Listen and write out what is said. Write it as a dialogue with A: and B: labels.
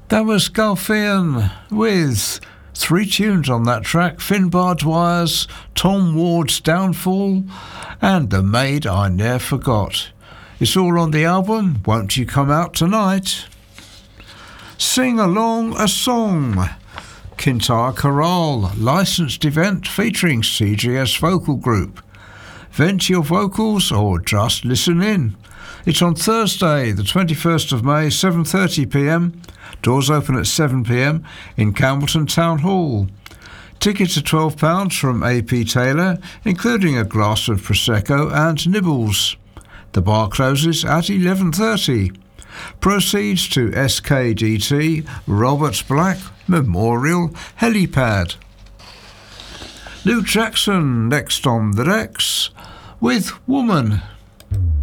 A: That was Gulfian with 3 tunes on that track: Finbar Dwyer's Tom Ward's Downfall and The Maid I Ne'er Forgot. It's all on the album Won't You Come Out Tonight? Sing Along a Song. Kintyre Chorale licensed event featuring CGS Vocal Group. Vent your vocals or just listen in. It's on Thursday, the 21st of May, 7:30pm. Doors open at 7pm in Campbellton Town Hall. Tickets are £12 from AP Taylor, including a glass of Prosecco and nibbles. The bar closes at 11:30. Proceeds to SKDT Robert Black Memorial Helipad. Luke Jackson next on the decks with Woman.